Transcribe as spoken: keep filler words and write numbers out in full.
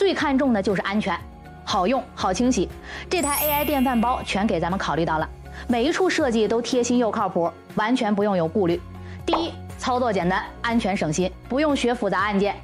最看重的就是安全，好用、好清洗。这台 A I 电饭煲全给咱们考虑到了，每一处设计都贴心又靠谱，完全不用有顾虑。第一，操作简单，安全省心，不用学复杂按键，